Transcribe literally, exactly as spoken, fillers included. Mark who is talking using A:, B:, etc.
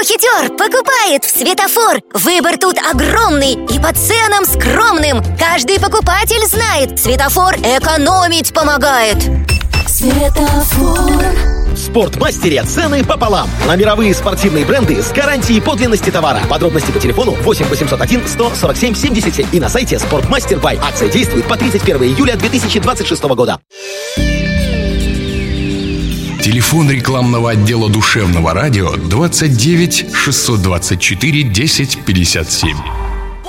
A: Кто хитер, покупает в Светофор. Выбор тут огромный и по ценам скромным. Каждый покупатель знает, Светофор экономить помогает. Светофор.
B: В Спортмастере цены пополам. На мировые спортивные бренды с гарантией подлинности товара. Подробности по телефону восемь восемьсот один сто сорок семь семьдесят семь и на сайте Спортмастер Бай. Акция действует по тридцать первого июля две тысячи двадцать шестого года.
C: Телефон рекламного отдела душевного радио двадцать девять шестьсот двадцать четыре десять пятьдесят семь.